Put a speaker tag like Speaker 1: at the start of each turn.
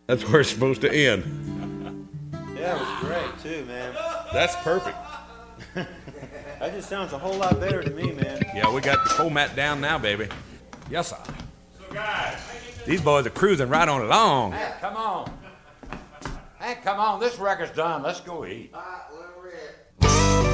Speaker 1: That's where it's supposed to end.
Speaker 2: Yeah, it was great too, man.
Speaker 1: That's perfect.
Speaker 2: That just sounds a whole lot better to me, man.
Speaker 1: Yeah, we got the format down now, baby. Yes, sir.
Speaker 3: So, guys,
Speaker 1: These boys are cruising right on along.
Speaker 4: Hey, come on. Hey, come on. This record's done. Let's go eat.